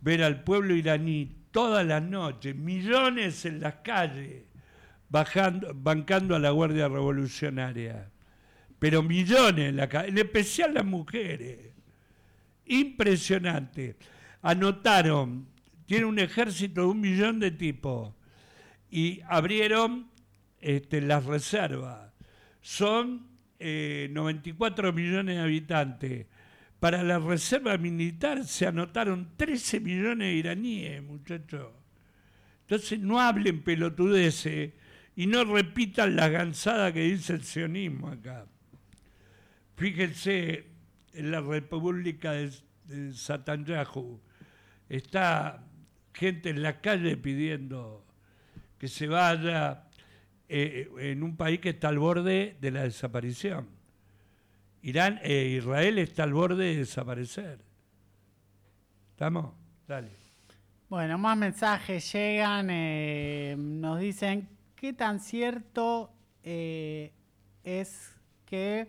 ver al pueblo iraní todas las noches, millones en las calles, bancando a la Guardia Revolucionaria. Pero millones en la calle, en especial las mujeres. Impresionante. Anotaron, tiene un ejército de 1 millón de tipos y abrieron las reservas. Son 94 millones de habitantes. Para la reserva militar se anotaron 13 millones de iraníes, muchachos. Entonces no hablen pelotudeces y no repitan la gansada que dice el sionismo acá. Fíjense, en la República de Netanyahu está gente en la calle pidiendo que se vaya en un país que está al borde de la desaparición. Israel está al borde de desaparecer. ¿Estamos? Dale. Bueno, más mensajes llegan. Nos dicen, ¿qué tan cierto es que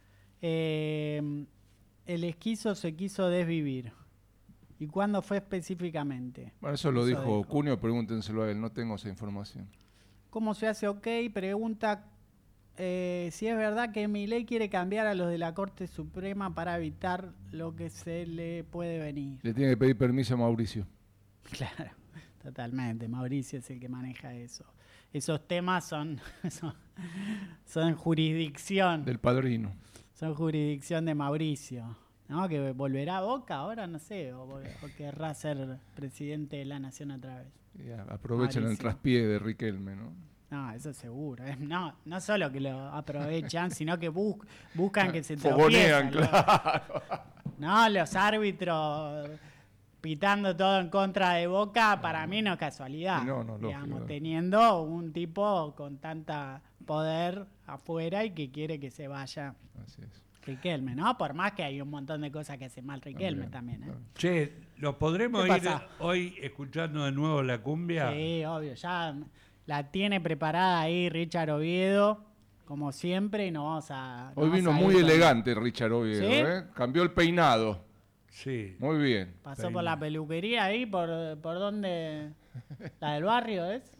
el esquizo se quiso desvivir? ¿Y cuándo fue específicamente? Bueno, eso lo dijo Cunio, pregúntenselo a él, no tengo esa información. ¿Cómo se hace OK? Pregunta si es verdad que Milei quiere cambiar a los de la Corte Suprema para evitar lo que se le puede venir. Le tiene que pedir permiso a Mauricio. Claro, totalmente. Mauricio es el que maneja eso. Esos temas son jurisdicción. Del padrino. Son jurisdicción de Mauricio. ¿No? Que volverá a Boca ahora, no sé, o querrá ser presidente de la Nación otra vez. Aprovechan Mauricio. El traspié de Riquelme, ¿no? No, eso seguro. No solo que lo aprovechan, sino que buscan que se fogonean, tropiecen. Claro. No, los árbitros pitando todo en contra de Boca, para mí no es casualidad. No, digamos, teniendo un tipo con tanta poder afuera y que quiere que se vaya. Así es. Riquelme, ¿no? Por más que hay un montón de cosas que hace mal Riquelme también, ¿eh? Che, ¿los podremos ir hoy escuchando de nuevo la cumbia? Sí, obvio, ya la tiene preparada ahí Richard Oviedo, como siempre, y nos vamos a... Hoy vino muy elegante Richard Oviedo, ¿sí? Cambió el peinado. Sí. Muy bien. Pasó por la peluquería ahí, por donde... ¿La del barrio es?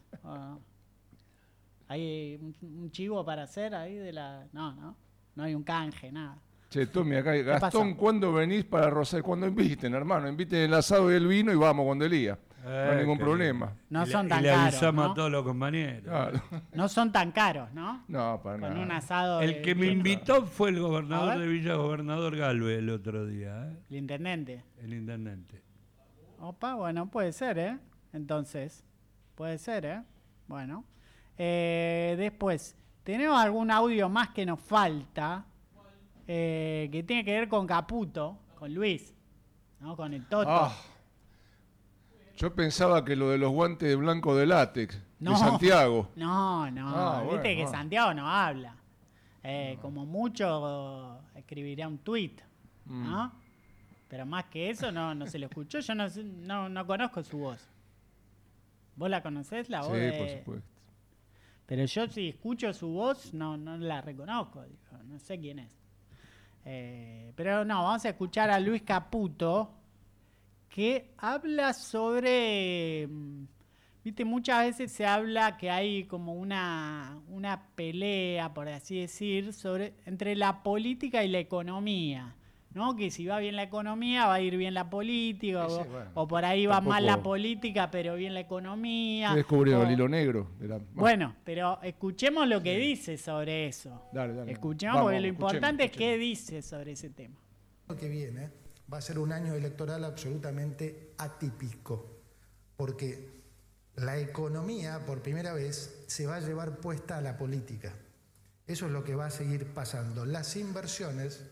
¿Hay un chivo para hacer ahí de la...? No hay un canje, nada. Che, Tommy, acá Gastón, ¿cuándo venís para Rosario? Cuando inviten, hermano. Inviten el asado y el vino y vamos con Delía. No hay ningún problema. No son tan caros. Y le avisamos, ¿no?, a todos los compañeros. Claro. No son tan caros, ¿no? No, para nada. Con un asado. El que me invitó fue el gobernador de Villa, Gobernador Galvez, el otro día. El intendente. El intendente. Opa, bueno, puede ser, Entonces, puede ser, Bueno. Después, tenemos algún audio más que nos falta, que tiene que ver con Caputo, con Luis, ¿no? Con el Toto. Yo pensaba que lo de los guantes de blanco de látex, de Santiago. No, viste que Santiago no habla. Como mucho escribiría un tuit, ¿no? Pero más que eso no se lo escuchó. Yo no conozco su voz. ¿Vos la conocés, la voz? Sí, por supuesto. Pero yo si escucho su voz no la reconozco, digo, no sé quién es. Pero no, vamos a escuchar a Luis Caputo, que habla sobre... Viste, muchas veces se habla que hay como una pelea, por así decir, entre la política y la economía, ¿no? Que si va bien la economía va a ir bien la política, sí, o por ahí va mal la política pero bien la economía. Descubrió el hilo negro. Bueno, pero escuchemos lo que dice sobre eso. Dale. Escuchemos, porque lo importante es qué dice sobre ese tema. Lo que viene va a ser un año electoral absolutamente atípico, porque la economía por primera vez se va a llevar puesta a la política. Eso es lo que va a seguir pasando. Las inversiones...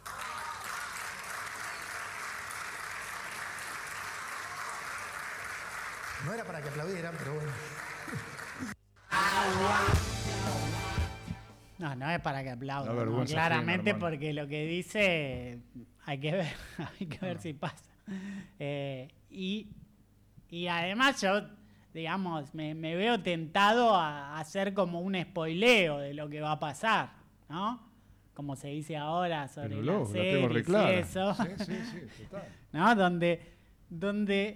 No era para que aplaudieran, pero bueno. No es para que aplaudan, vergüenza claramente, ajena, porque lo que dice hay que ver si pasa. Y además yo, digamos, me veo tentado a hacer como un spoileo de lo que va a pasar, ¿no? Como se dice ahora sobre las series y eso. Sí, total. ¿No? Donde